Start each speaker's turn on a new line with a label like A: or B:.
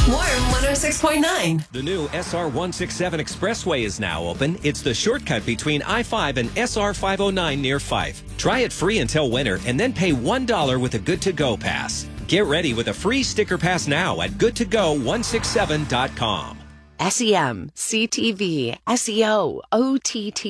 A: Warm 106.9.
B: The new SR 167 Expressway is now open. It's the shortcut between I-5 and SR 509 near Fife. Try it free until winter and then pay $1 with a Good to Go pass. Get ready with a free sticker pass now at goodtogo167.com.
C: SEM, CTV, SEO, OTT.